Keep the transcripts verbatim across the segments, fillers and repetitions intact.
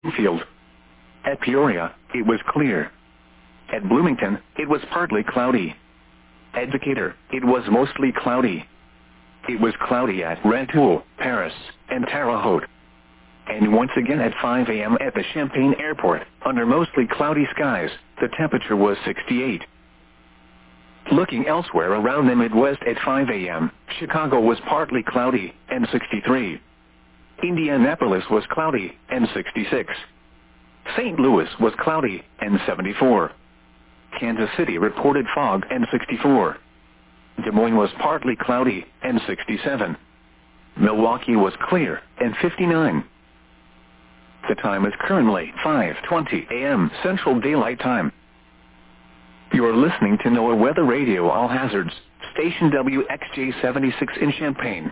Field. At Peoria, it was clear. At Bloomington, it was partly cloudy. At Decatur, it was mostly cloudy. It was cloudy at Rantoul, Paris, and Terre Haute. And once again at five a m at the Champaign Airport, under mostly cloudy skies, the temperature was sixty-eight. Looking elsewhere around the Midwest at five a m, Chicago was partly cloudy, and sixty-three. Indianapolis was cloudy, and sixty-six. Saint Louis was cloudy, and seventy-four. Kansas City reported fog, and sixty-four. Des Moines was partly cloudy, and sixty-seven. Milwaukee was clear, and fifty-nine. The time is currently five twenty a m Central Daylight Time. You are listening to NOAA Weather Radio All Hazards, station W X J seventy-six in Champaign.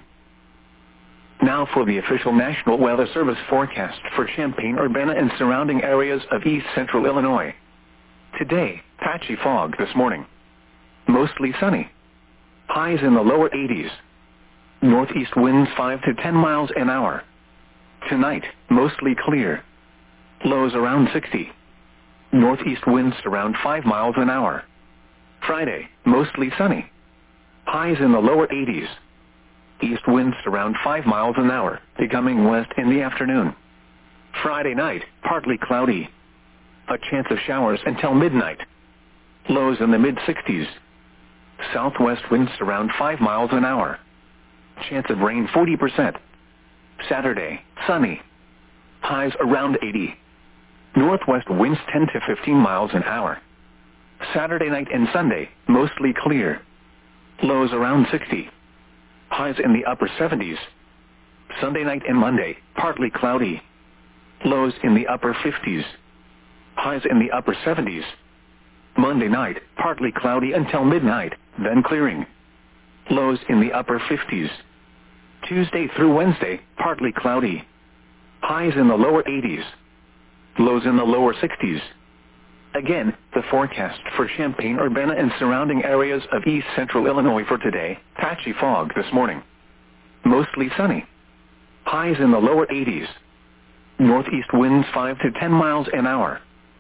Now for the official National Weather Service forecast for Champaign-Urbana and surrounding areas of east central Illinois. Today, patchy fog this morning. Mostly sunny. Highs in the lower eighties. Northeast winds five to ten miles an hour. Tonight, mostly clear. Lows around sixty. Northeast winds around five miles an hour. Friday, mostly sunny. Highs in the lower eighties. East winds around five miles an hour, becoming west in the afternoon. Friday night, partly cloudy. A chance of showers until midnight. Lows in the mid-sixties. Southwest winds around five miles an hour. Chance of rain forty percent. Saturday, sunny. Highs around eighty. Northwest winds ten to fifteen miles an hour. Saturday night and Sunday, mostly clear. Lows around sixty. Highs in the upper seventies. Sunday night and Monday, partly cloudy. Lows in the upper fifties. Highs in the upper seventies. Monday night, partly cloudy until midnight, then clearing. Lows in the upper fifties. Tuesday through Wednesday, partly cloudy. Highs in the lower eighties. Lows in the lower sixties. Again, the forecast for Champaign-Urbana and surrounding areas of east central Illinois for today, patchy fog this morning. Mostly sunny. Highs in the lower eighties. Northeast winds five to ten miles an hour.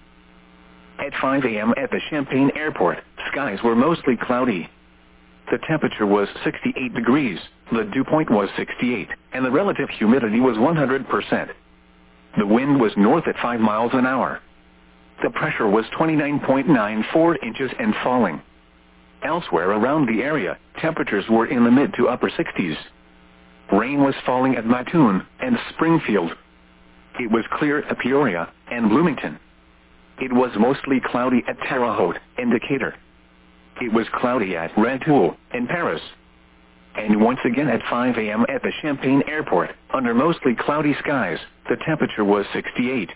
At five a m at the Champaign Airport, skies were mostly cloudy. The temperature was sixty-eight degrees, the dew point was sixty-eight, and the relative humidity was one hundred percent. The wind was north at five miles an hour. The pressure was twenty-nine point nine four inches and falling. Elsewhere around the area, temperatures were in the mid to upper sixties. Rain was falling at Mattoon and Springfield. It was clear at Peoria and Bloomington. It was mostly cloudy at Terre Haute and Decatur. It was cloudy at Rantoul and Paris. And once again at five a m at the Champaign Airport, under mostly cloudy skies, the temperature was sixty-eight.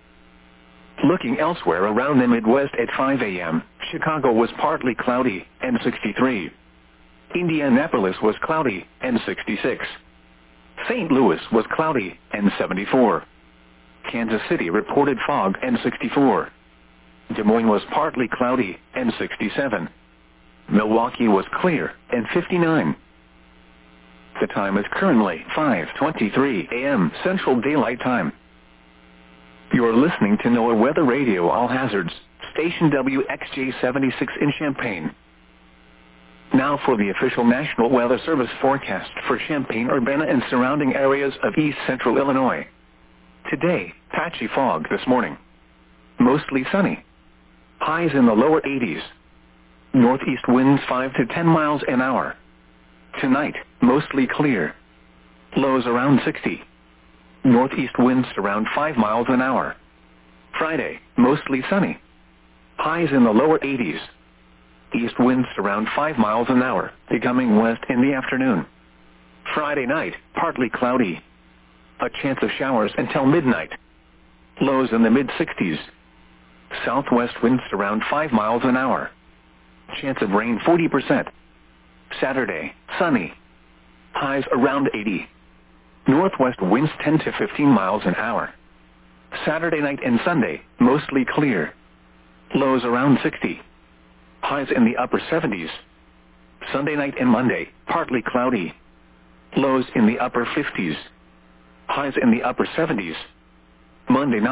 Looking elsewhere around the Midwest at five a m, Chicago was partly cloudy, and sixty-three. Indianapolis was cloudy, and sixty-six. Saint Louis was cloudy, and seventy-four. Kansas City reported fog, and sixty-four. Des Moines was partly cloudy, and sixty-seven. Milwaukee was clear, and fifty-nine. The time is currently five twenty-three a m Central Daylight Time. You are listening to NOAA Weather Radio All Hazards, station W X J seventy-six in Champaign. Now for the official National Weather Service forecast for Champaign-Urbana and surrounding areas of east central Illinois. Today, patchy fog this morning. Mostly sunny. Highs in the lower eighties. Northeast winds five to ten miles an hour. Tonight, mostly clear. Lows around sixty. Northeast winds around five miles an hour. Friday, mostly sunny. Highs in the lower eighties. East winds around five miles an hour, becoming west in the afternoon. Friday night, partly cloudy. A chance of showers until midnight. Lows in the mid-sixties. Southwest winds around five miles an hour. Chance of rain forty percent. Saturday, sunny. Highs around eighty. Northwest winds ten to fifteen miles an hour. Saturday night and Sunday, mostly clear. Lows around sixty. Highs in the upper seventies. Sunday night and Monday, partly cloudy. Lows in the upper fifties. Highs in the upper seventies. Monday night.